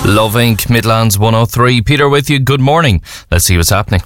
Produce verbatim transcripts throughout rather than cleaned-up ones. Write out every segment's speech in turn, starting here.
Love Incorporated. Midlands one oh three. Peter with you. Good morning. Let's see what's happening.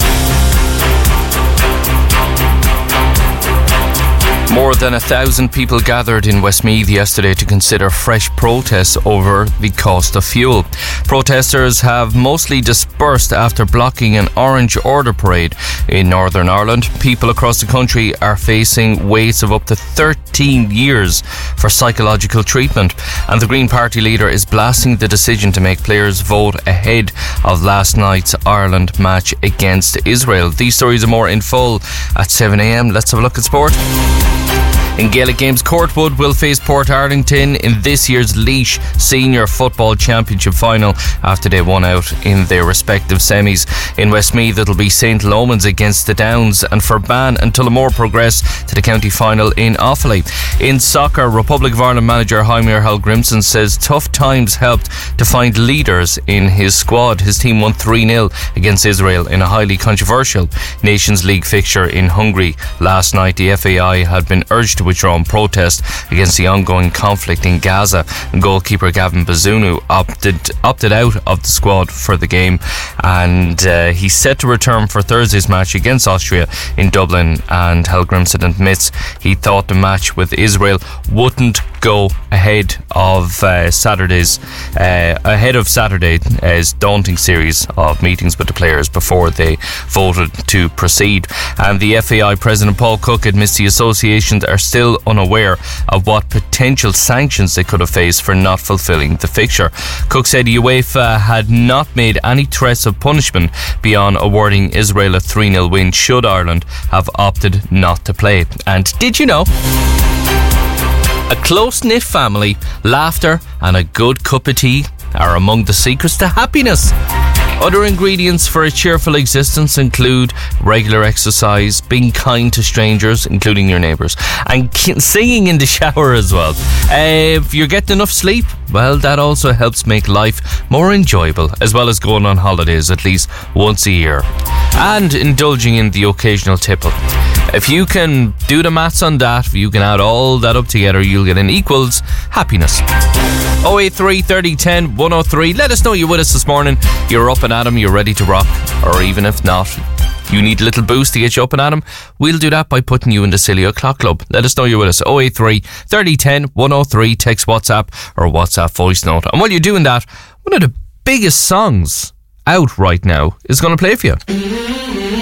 More than a thousand people gathered in Westmeath yesterday to consider fresh protests over the cost of fuel. Protesters have mostly dispersed after blocking an Orange Order parade in Northern Ireland. People across the country are facing waits of up to thirteen years for psychological treatment, and the Green Party leader is blasting the decision to make players vote ahead of last night's Ireland match against Israel. These stories are more in full at seven a.m. Let's have a look at sport. In Gaelic games, Courtwood will face Portarlington in this year's Laois Senior Football Championship final after they won out in their respective semis. In Westmeath, it'll be Saint Lomans against the Downs, and Ferban and Tullamore progress to the county final in Offaly. In soccer, Republic of Ireland manager Jaime Hallgrimsson says tough times helped to find leaders in his squad. His team won three nil against Israel in a highly controversial Nations League fixture in Hungary. Last night, the F A I had been urged to withdraw in protest against the ongoing conflict in Gaza. Goalkeeper Gavin Bazunu opted opted out of the squad for the game, and uh, he's set to return for Thursday's match against Austria in Dublin. And Hallgrimsson admits he thought the match with Israel wouldn't go ahead of uh, Saturday's uh, ahead of Saturday's daunting series of meetings with the players before they voted to proceed. And the F A I President Paul Cook admits the associations are still unaware of what potential sanctions they could have faced for not fulfilling the fixture. Cook said UEFA had not made any threats of punishment beyond awarding Israel a three nil win should Ireland have opted not to play. And did you know? A close-knit family, laughter and a good cup of tea are among the secrets to happiness. Other ingredients for a cheerful existence include regular exercise, being kind to strangers, including your neighbours, and singing in the shower as well. Uh, if you're getting enough sleep, well, that also helps make life more enjoyable, as well as going on holidays at least once a year. And indulging in the occasional tipple. If you can do the maths on that, if you can add all that up together, you'll get an equals happiness. oh eight three, thirty, ten, one oh three. Let us know you're with us this morning. You're up and at 'em, you're ready to rock. Or even if not, you need a little boost to get you up and at 'em, we'll do that by putting you in the Silly O'Clock Club. Let us know you're with us. oh eight three, thirty, ten, one oh three. Text WhatsApp or WhatsApp voice note. And while you're doing that, one of the biggest songs out right now is going to play for you.